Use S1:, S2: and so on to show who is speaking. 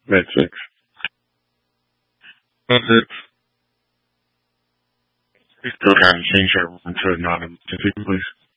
S1: Med 6. That's it. We still gotta change our room to non-emergency, please.